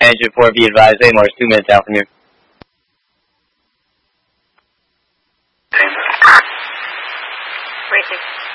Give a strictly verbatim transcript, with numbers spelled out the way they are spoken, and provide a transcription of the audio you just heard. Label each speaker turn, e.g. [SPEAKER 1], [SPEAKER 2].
[SPEAKER 1] Engine four, be advised, A M R is two minutes out from you.
[SPEAKER 2] Racing.